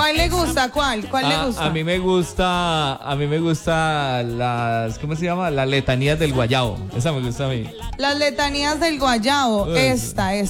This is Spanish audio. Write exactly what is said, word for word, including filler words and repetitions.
¿Cuál le gusta? ¿Cuál? ¿Cuál le A, gusta? a mí me gusta, a mí me gusta las, ¿cómo se llama? Las letanías del guayabo. Esa me gusta a mí. Las letanías del guayabo. Uy. Esta, esta.